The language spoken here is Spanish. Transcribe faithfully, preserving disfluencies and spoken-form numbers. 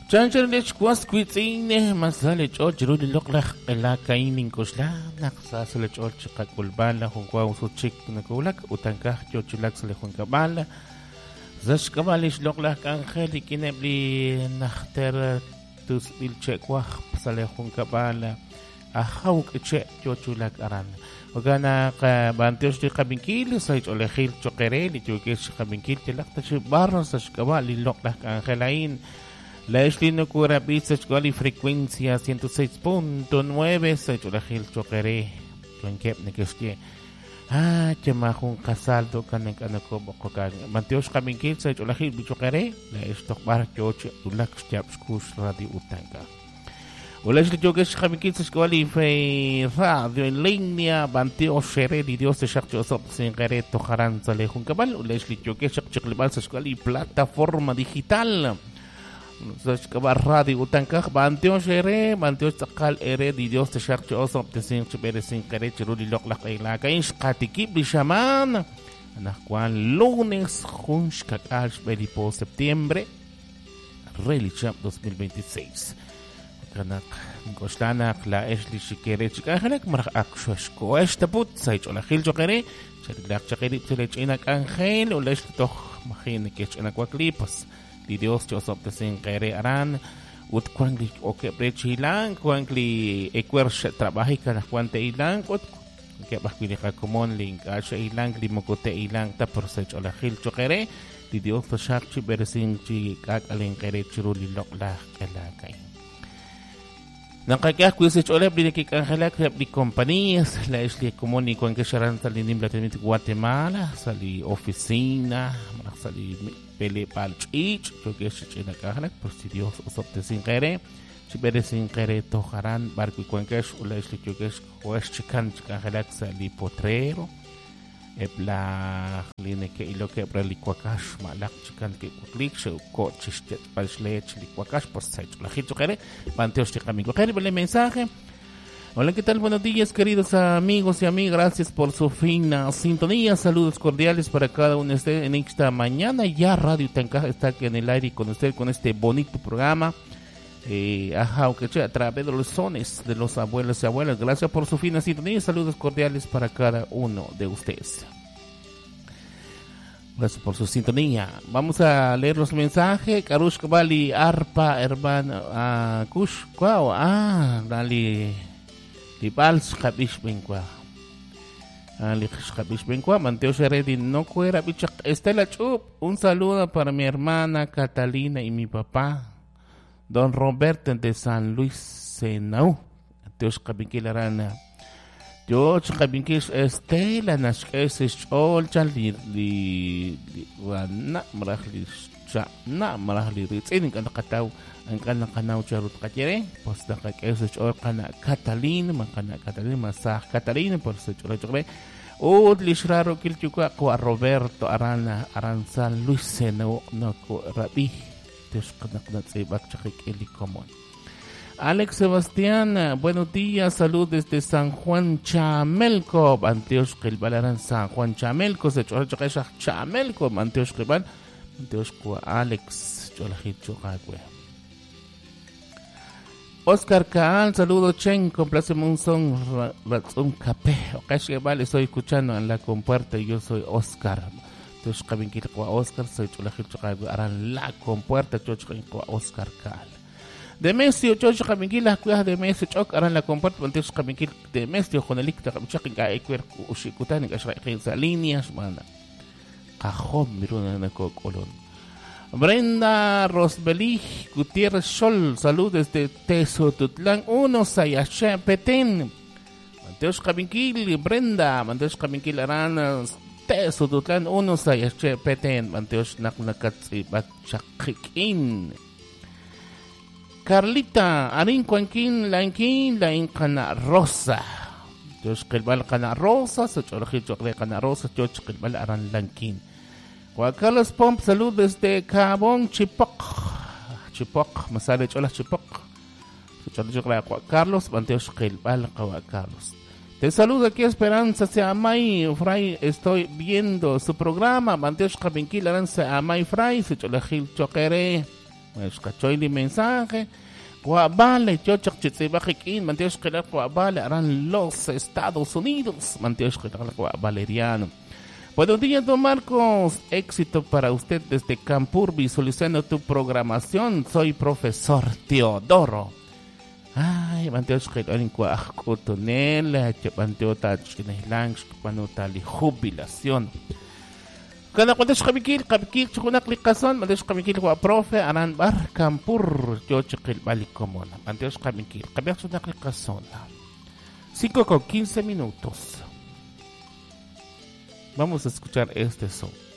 Chancharlech kwas kwitsine masalech o chiruli loklach la kainin kosla naksasalech o chikakulbala hunkwa usuchik nakulak utankah yo chulak sale hunkabala zash kabalish loklach angeli kinebli nachter tus bilchekwa sale hunkabala ahawk che yo chulak aran ogana ka bantios di kabinkil sa ich olehil chokere li chukis kabinkil tilak tashi barro sa kabali loklach angelain. La Eshlino Cura Pizza Scuoli frecuencia ciento seis punto nueve se chulahil choquere Plankep Nekestie. Ah, chamajun casaldo canek anacobo cocan. Mateos Kaminkil se chulahil bichokere. La Estok Bar Choche Ulax Chapskus Radio Utanka. Ulesh Jogesh Kaminkil se Scuoli fe radio en línea. Banteo Shere di Dios de Shakcho Sop sin Gere Tojaran Salehun Cabal. Ulesh Jogesh Chakliban se Scuoli plataforma digital. Saskaba radio utankah bantios ere bantios takal ere di Dios te sharch osop te sin chbere sin kare chiruli loklak ila kain skatiki bishaman anak kwan lunes junsh kakash belipo septiembre relichap dos mil veintiséis kanak ngostanak la esli shikere chikahanak marak akshashko eshtaput saych ola khil chokere chadlak chakiri tselech inak angel ulesh toch machin kech inak waklipas di Dios te osop te sin kere aran ut kwangli oke brechi lang kwangli ekwersh trabahi kana kwante ilang ut ke bakili ka common link asha ilang limokote ilang ta persech ola khil chokere di Dios te shakchi beresin chi kak alin kere chiruli lokla kalakay nakakyak kusech ola bilikik angelak di compañías la isli comuni kwan ke sharan talinim latimit Guatemala sali oficina sali pele palchich yo que se china kahanak por si Dios usop te sin kere si bere sin kere tojaran barco cuenques ula isli yo que es juez chican kahanak sali potrero ebla line que ilo que ebra licuacash malak chican que kutlik se ko chistet palchlech licuacash por sech la hito kere panteos chicamigo kere bele mensaje. Hola, ¿qué tal? Buenos días, queridos amigos y amigas. Gracias por su fina sintonía. Saludos cordiales para cada uno de ustedes en esta mañana. Ya Radio Tanca está aquí en el aire con usted con este bonito programa. Eh, ajá, aunque a través de los sones de los abuelos y abuelas. Gracias por su fina sintonía. Saludos cordiales para cada uno de ustedes. Gracias por su sintonía. Vamos a leer los mensajes. Karush Kabali, Arpa, hermano, ah, Kush, wow, ah, dale. Libals Kabish Benkwa. Alix Kabish Benkwa. Manteo Sheredi no cuera bichak. Estela Chup. Un saludo para mi hermana Catalina y mi papá, Don Roberto de San Luis Senau. Teos Kabinkil Arana. Yo Kabinkil Estela Nashkes Chol Chali li na marahli cha na marahli ritz in kan kataw ang kana kanaw charut kachere pos da ka keso or kana Catalina makana Catalina masah Catalina por se chore chore o lishraro kilchuka ko Roberto Arana Aranza Luis Senau no ko rabi tes kanak na tsibak chakik eli common. Alex Sebastián, buenos días, salud desde San Juan Chamelco, Anteos Kilbalaran San Juan Chamelco, se chore chore Chamelco, Anteos Kilbal, Anteos ko Alex Cholahit Chokagwe. Oscar Kaal, saludo Chen, compláceme un son, un capé. Okashi vale, estoy escuchando en la compuerta y yo soy Oscar. Entonces, Kabinkir kwa Oscar, soy Cholahil Chokagwe, harán la compuerta, Chochkin kwa Oscar Kaal. De Mesio, Chocho Kabinkir, las cuidas de Mesio, Chok, harán la compuerta, entonces Kabinkir de Mesio, con el icta, Kabichakin, Kaikwer, Ushikutan, Kashraikisa, líneas, mana. Cajón, miruna, Nako, Colón. Brenda Rosbeli Gutiérrez Sol, salud desde Tezotutlán uno, Sayashe Petén. Mateos Kabinkil, Brenda, Mateos Kabinkil Arana, Tezotutlán uno, Sayashe Petén, Mateos Naknakatsi Batchakikin. Carlita, Arin Kwankin, Lankin, Lain Cana Rosa. Dios Kilbal Cana Rosa, Sochorji Chokre Cana Rosa, Dios Kilbal Aran Lankin. Juan Carlos Pomp, salud desde Cabón, Chipoc. Chipoc, me sale chola Chipoc. Juan Carlos, Manteos Kilbal, Juan Carlos. Te saludo aquí, Esperanza, se amai, Fray, estoy viendo su programa, Manteos Kabinkil, Aranza, amai, Fray, se chola Gil Chokere. Escachoy de mensaje. Guabale, yo chachitzibajikin, manteos que la guabale harán los Estados Unidos. Manteos que la guabaleriano. Buenos días, don Marcos. Éxito para usted desde Campur, visualizando tu programación. Soy profesor Teodoro. Ay, manteos que la cuacutonela, manteo tachkinelang, panutali jubilación. Kada kudes kamikil kamikil chukunak likason manteos kamikil ko profe aran bar Campur yo chikil balikomona manteos kamikil kabiak chukunak likason cinco con quince minutos. Vamos a escuchar este son.